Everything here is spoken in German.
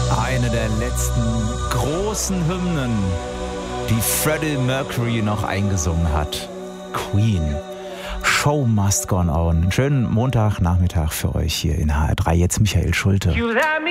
Eine der letzten großen Hymnen, die Freddie Mercury noch eingesungen hat. Queen. Show must go on. Einen schönen Montagnachmittag für euch hier in HR3. Jetzt Michael Schulte.